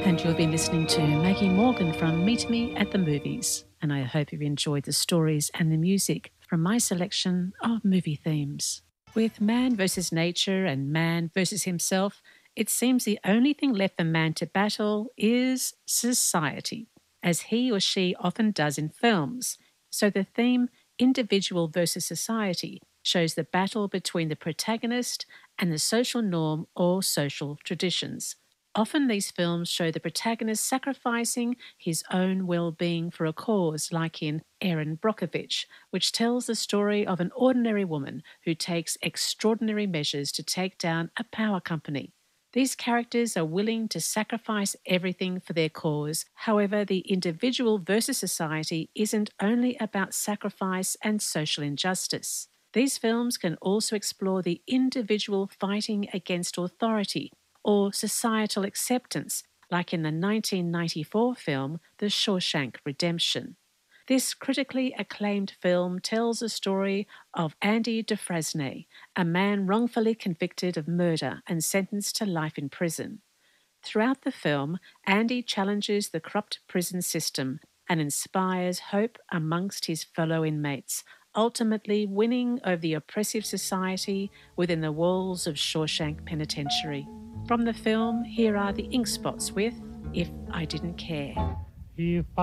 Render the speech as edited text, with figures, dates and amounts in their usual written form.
And you've been listening to Maggie Morgan from Meet Me at the Movies. And I hope you've enjoyed the stories and the music from my selection of movie themes. With man versus nature and man versus himself, it seems the only thing left for man to battle is society, as he or she often does in films. So the theme, individual versus society, shows the battle between the protagonist and the social norm or social traditions. Often these films show the protagonist sacrificing his own well-being for a cause, like in Erin Brockovich, which tells the story of an ordinary woman who takes extraordinary measures to take down a power company. These characters are willing to sacrifice everything for their cause. However, the individual versus society isn't only about sacrifice and social injustice. These films can also explore the individual fighting against authority or societal acceptance, like in the 1994 film The Shawshank Redemption. This critically acclaimed film tells the story of Andy Dufresne, a man wrongfully convicted of murder and sentenced to life in prison. Throughout the film, Andy challenges the corrupt prison system and inspires hope amongst his fellow inmates, ultimately winning over the oppressive society within the walls of Shawshank Penitentiary. From the film, here are the Ink Spots with If I Didn't Care. If